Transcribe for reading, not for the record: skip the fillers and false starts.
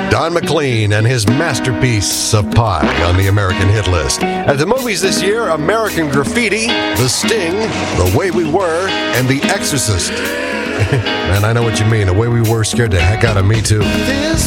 Don McLean and his masterpiece of Pie on the American hit list. At the movies this year, American Graffiti, The Sting, The Way We Were, and The Exorcist. Man, I know what you mean. The Way We Were scared the heck out of me, too. This